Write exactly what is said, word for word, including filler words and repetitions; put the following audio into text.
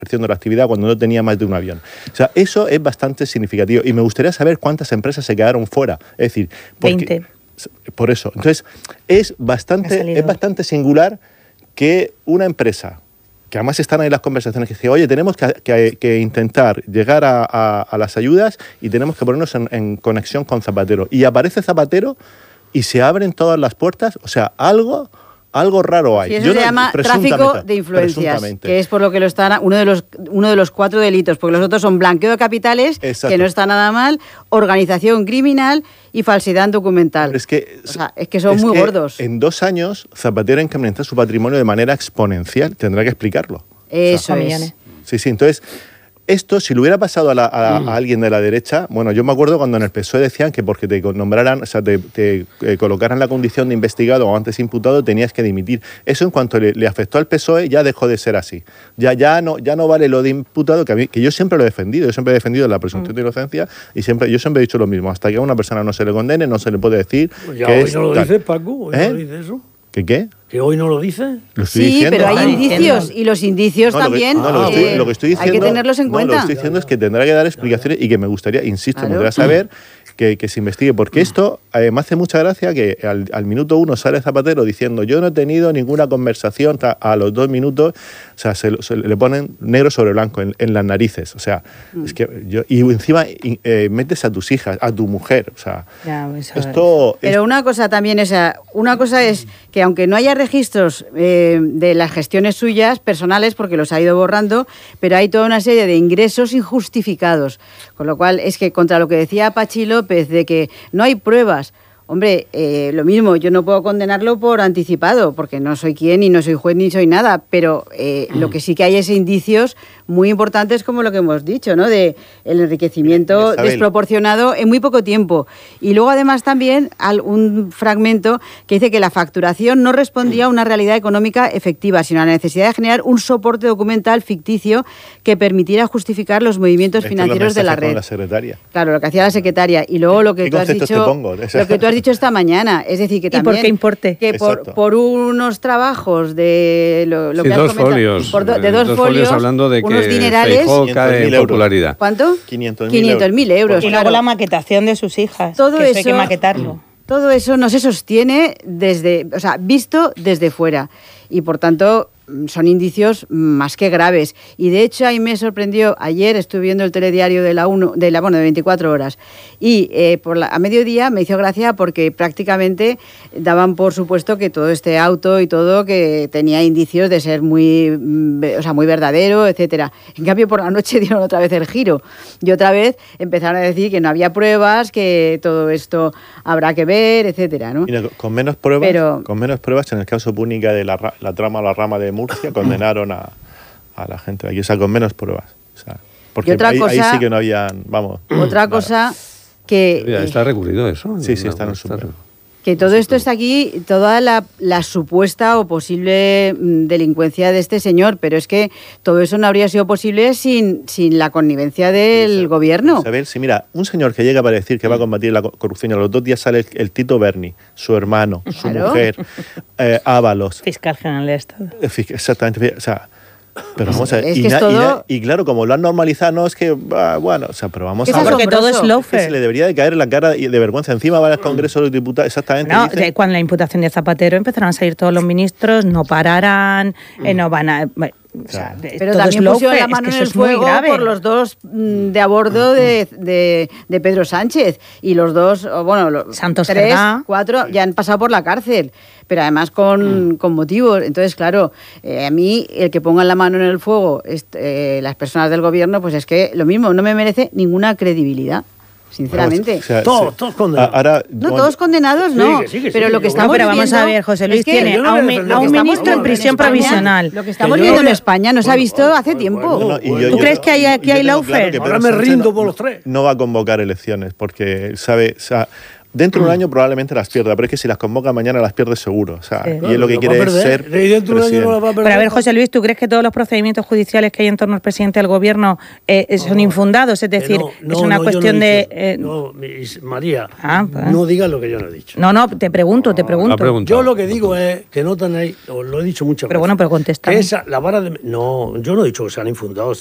de la actividad cuando no tenía más de un avión. O sea, eso es bastante significativo y me gustaría saber cuántas empresas se quedaron fuera. Es decir, porque, veinte. Por eso. Entonces, es bastante, es bastante singular que una empresa, que además están ahí las conversaciones, que dice, oye, tenemos que, que, que intentar llegar a, a, a las ayudas y tenemos que ponernos en, en conexión con Zapatero. Y aparece Zapatero y se abren todas las puertas. O sea, algo... Algo raro hay. Sí, eso Yo se no, llama tráfico de influencias, que es por lo que lo están uno de los uno de los cuatro delitos, porque los otros son blanqueo de capitales, exacto, que no está nada mal, organización criminal y falsedad documental. Es que, o sea, es que son es muy que gordos. En dos años Zapatero incrementa su patrimonio de manera exponencial. Tendrá que explicarlo. Eso o sea, es. Sí, sí. Entonces, esto, si lo hubiera pasado a, la, a, a alguien de la derecha, bueno, yo me acuerdo cuando en el P S O E decían que porque te nombraran, o sea, te, te eh, colocaran la condición de investigado o antes imputado, tenías que dimitir. Eso en cuanto le, le afectó al P S O E ya dejó de ser así. Ya, ya, no, ya no vale lo de imputado, que, a mí, que yo siempre lo he defendido, yo siempre he defendido la presunción mm. de inocencia y siempre, yo siempre he dicho lo mismo, hasta que a una persona no se le condene, no se le puede decir pues ya que hoy es no lo tal. dice Paco, hoy ¿Eh? no lo dice eso. ¿Qué qué? ¿Que hoy no lo dice? Lo estoy sí, diciendo. pero hay ah, indicios y los indicios no, también lo que, no, lo, que estoy, lo que estoy diciendo, hay que tenerlos en no, cuenta. Lo que estoy diciendo es que tendrá que dar explicaciones y que me gustaría, insisto, claro. me gustaría saber que, que se investigue, porque esto eh, me hace mucha gracia que al, al minuto uno sale Zapatero diciendo yo no he tenido ninguna conversación, a los dos minutos, o sea, se, se le ponen negro sobre blanco en, en las narices, o sea, mm. es que yo, y encima eh, metes a tus hijas, a tu mujer, o sea, ya, eso esto... Es. Pero es, una cosa también, o sea, una cosa es que aunque no haya registros eh, de las gestiones suyas personales, porque los ha ido borrando, pero hay toda una serie de ingresos injustificados, con lo cual es que contra lo que decía Pachi López de que no hay pruebas, hombre, eh, lo mismo, yo no puedo condenarlo por anticipado, porque no soy quien, ni no soy juez, ni soy nada, pero eh, mm. lo que sí que hay es indicios muy importantes, como lo que hemos dicho, ¿no? De el enriquecimiento Isabel. desproporcionado en muy poco tiempo. Y luego, además, también un fragmento que dice que la facturación no respondía a una realidad económica efectiva, sino a la necesidad de generar un soporte documental ficticio que permitiera justificar los movimientos Esto financieros de la red. La secretaria. Claro, lo que hacía la secretaria. Y luego lo que tú has dicho, pongo? lo que tú has dicho esta mañana, es decir, que también... ¿Y por qué importe? Que por, por unos trabajos de... Lo, lo sí, que dos has comentado, folios. Por do, de dos, dos folios, folios hablando de unos que dinerales... Feijóo cae en popularidad. ¿Cuánto? quinientos mil euros. Y luego la maquetación de sus hijas, todo que eso, hay que maquetarlo. Todo eso no se sostiene desde, o sea, visto desde fuera. Y por tanto son indicios más que graves. Y de hecho ahí me sorprendió, ayer estuve viendo el telediario de la uno, de la bueno, de veinticuatro horas, y eh, por la, a mediodía me hizo gracia porque prácticamente daban por supuesto que todo este auto y todo que tenía indicios de ser muy, o sea, muy verdadero, etcétera. En cambio por la noche dieron otra vez el giro y otra vez empezaron a decir que no había pruebas, que todo esto habrá que ver, etcétera, ¿no? Mira, con menos pruebas, Pero, con menos pruebas en el caso Púnica de la, la trama la rama de Murcia condenaron a, a la gente de aquí, o sea, con menos pruebas. O sea, porque otra ahí, cosa, ahí sí que no habían, vamos. Otra cosa que... Mira, está recurrido eso. Sí, sí, está en el Supremo. Que todo esto está aquí, toda la, la supuesta o posible mm, delincuencia de este señor, pero es que todo eso no habría sido posible sin, sin la connivencia del Isabel, gobierno. Isabel, sí, mira, un señor que llega para decir que va a combatir la corrupción, a los dos días sale el, el Tito Berni, su hermano, su claro. mujer, eh, Ábalos. Fiscal General de Estado. Exactamente, o sea... Pero vamos a ver, es y, que na, es todo... y, na, y claro, como lo han normalizado, no es que, ah, bueno, o sea, pero vamos es a ver. Porque todo es lawfare. Es que se le debería de caer la cara de vergüenza. Encima va al Congreso de los Diputados, exactamente. No, dice... cuando la imputación de Zapatero empezaron a salir todos los ministros, no pararán, mm. eh, no van a... Bueno, o sea, claro. Pero también pusieron la mano es que en el fuego por los dos mm, de a bordo de, de, de Pedro Sánchez. Y los dos, bueno, los Santos tres, Cerdá. cuatro, ya han pasado por la cárcel. Pero además con, mm. con motivos. Entonces, claro, eh, a mí el que pongan la mano en el fuego este, eh, las personas del gobierno, pues es que lo mismo, no me merece ninguna credibilidad. Sinceramente. O sea, todos, sí. todos condenados. Ahora, no, todos condenados no. Sí, que sí, que pero sí, lo que estamos no, pero viviendo... vamos a ver, José Luis es que tiene a un, a un ministro en prisión España, provisional. Lo que estamos viendo en España no se ha visto hace tiempo. Bueno, ¿Tú yo, crees que hay, aquí hay lawfare? Claro, ahora me rindo por los tres. No va a convocar elecciones porque sabe... O sea, Dentro de un año probablemente las pierda, pero es que si las convoca mañana las pierde seguro. O sea, Sí. y es lo que quiere es ser Y dentro de un año no las va a presidente. perder. Pero a ver, José Luis, ¿tú crees que todos los procedimientos judiciales que hay en torno al presidente del gobierno eh, son No, infundados? Es que decir, no, es no, una no, yo cuestión no he de... dicho eh, eso. No, mis- María, Ah, pues. no digas lo que yo no he dicho. no, no, te pregunto, te La pregunto. pregunta. Yo lo que digo es que no tenéis, os lo he dicho muchas Pero veces. bueno, pero contéstame. Que esa, la vara de, no, yo no he dicho que sean infundados.